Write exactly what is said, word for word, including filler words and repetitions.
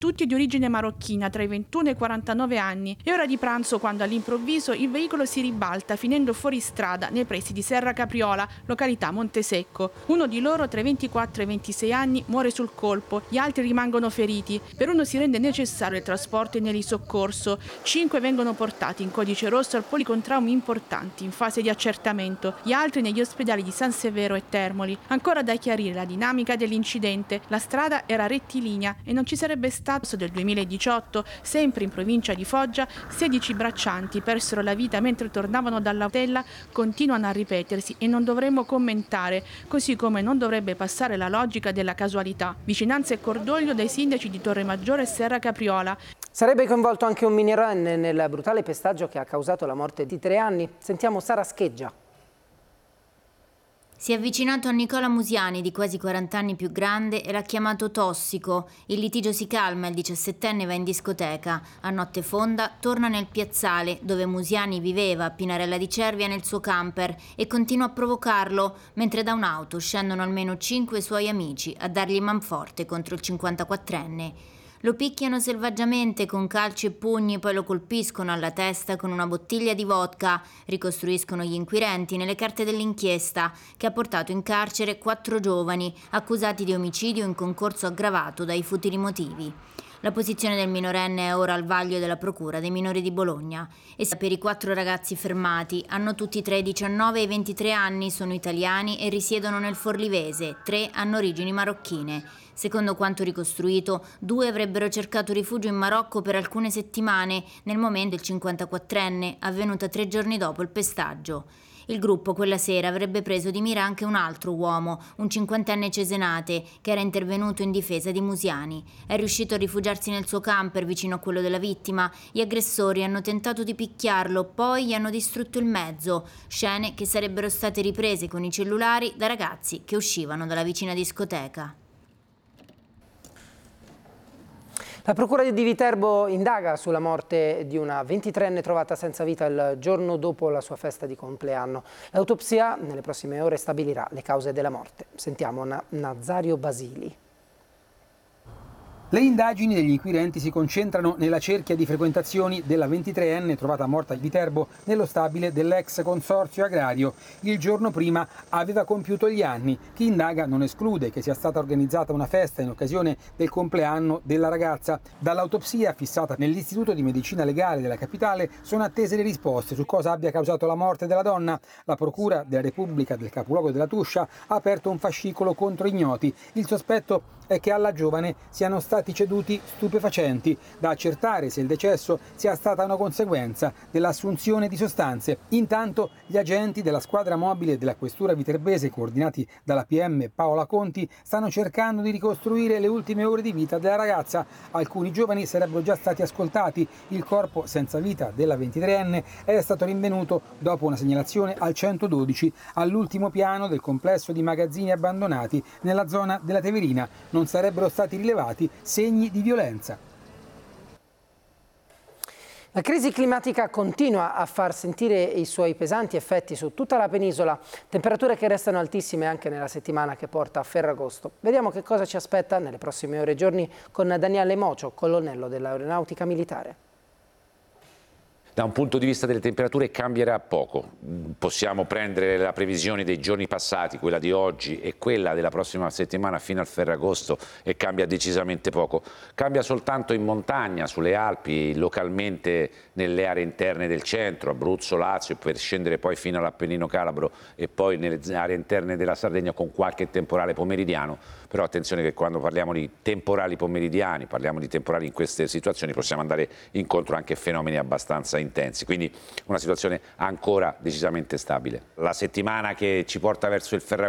tutti di origine marocchina, tra i ventuno e i quarantanove anni. È ora di pranzo quando all'improvviso il veicolo si ribalta finendo fuori strada nei pressi di Serra Capriola, località Montesecco. Uno di loro, tra i ventiquattro e i ventisei anni, muore sul colpo, gli altri rimangono feriti. Per uno si rende necessario il trasporto in elisoccorso. Cinque vengono portati in codice rosso al poli con traumi importanti in fase di accertamento, gli altri negli ospedali di San Severo e Termoli. Ancora da chiarire la dinamica dell'incidente. La strada era rettilinea e non ci sarebbe stato del duemiladiciotto, sempre in provincia di Foggia, sedici braccianti persero la vita mentre tornavano dalla Tella, continuano a ripetersi e non dovremmo commentare, così come non dovrebbe passare la logica della casualità. Vicinanza e cordoglio dai sindaci di Torremaggiore e Serra Capriola. Sarebbe coinvolto anche un minorenne nel brutale pestaggio che ha causato la morte di tre anni. Sentiamo Sara Scheggia. Si è avvicinato a Nicola Musiani, di quasi quaranta anni più grande, e l'ha chiamato tossico. Il litigio si calma, il diciassettenne va in discoteca. A notte fonda torna nel piazzale, dove Musiani viveva, a Pinarella di Cervia, nel suo camper, e continua a provocarlo, mentre da un'auto scendono almeno cinque suoi amici a dargli manforte contro il cinquantaquattrenne. Lo picchiano selvaggiamente con calci e pugni, poi lo colpiscono alla testa con una bottiglia di vodka. Ricostruiscono gli inquirenti nelle carte dell'inchiesta, che ha portato in carcere quattro giovani accusati di omicidio in concorso aggravato dai futili motivi. La posizione del minorenne è ora al vaglio della Procura dei minori di Bologna. E per i quattro ragazzi fermati, hanno tutti tra i diciannove e i ventitré anni, sono italiani e risiedono nel Forlivese, tre hanno origini marocchine. Secondo quanto ricostruito, due avrebbero cercato rifugio in Marocco per alcune settimane, nel momento del cinquantaquattrenne, avvenuta tre giorni dopo il pestaggio. Il gruppo quella sera avrebbe preso di mira anche un altro uomo, un cinquantenne cesenate, che era intervenuto in difesa di Musiani. È riuscito a rifugiarsi nel suo camper vicino a quello della vittima. Gli aggressori hanno tentato di picchiarlo, poi gli hanno distrutto il mezzo. Scene che sarebbero state riprese con i cellulari da ragazzi che uscivano dalla vicina discoteca. La Procura di Viterbo indaga sulla morte di una ventitreenne trovata senza vita il giorno dopo la sua festa di compleanno. L'autopsia nelle prossime ore stabilirà le cause della morte. Sentiamo Nazario Basili. Le indagini degli inquirenti si concentrano nella cerchia di frequentazioni della ventitreenne trovata morta a Viterbo nello stabile dell'ex consorzio agrario. Il giorno prima aveva compiuto gli anni. Chi indaga non esclude che sia stata organizzata una festa in occasione del compleanno della ragazza. Dall'autopsia fissata nell'Istituto di Medicina Legale della capitale sono attese le risposte su cosa abbia causato la morte della donna. La Procura della Repubblica del capoluogo della Tuscia ha aperto un fascicolo contro ignoti. Il sospetto è che alla giovane siano stati ceduti stupefacenti, da accertare se il decesso sia stata una conseguenza dell'assunzione di sostanze. Intanto gli agenti della squadra mobile della questura viterbese, coordinati dalla P M Paola Conti, stanno cercando di ricostruire le ultime ore di vita della ragazza. Alcuni giovani sarebbero già stati ascoltati. Il corpo senza vita della ventitreenne è stato rinvenuto dopo una segnalazione al centododici all'ultimo piano del complesso di magazzini abbandonati nella zona della Teverina. Non sarebbero stati rilevati segni di violenza. La crisi climatica continua a far sentire i suoi pesanti effetti su tutta la penisola, temperature che restano altissime anche nella settimana che porta a Ferragosto. Vediamo che cosa ci aspetta nelle prossime ore e giorni con Daniele Mocio, colonnello dell'Aeronautica Militare. Da un punto di vista delle temperature cambierà poco, possiamo prendere la previsione dei giorni passati, quella di oggi e quella della prossima settimana fino al Ferragosto, e cambia decisamente poco. Cambia soltanto in montagna, sulle Alpi, localmente nelle aree interne del centro, Abruzzo, Lazio, per scendere poi fino all'Appennino Calabro e poi nelle aree interne della Sardegna con qualche temporale pomeridiano. Però attenzione che quando parliamo di temporali pomeridiani, parliamo di temporali in queste situazioni, possiamo andare incontro anche a fenomeni abbastanza intensi, quindi una situazione ancora decisamente stabile. La settimana che ci porta verso il Ferragosto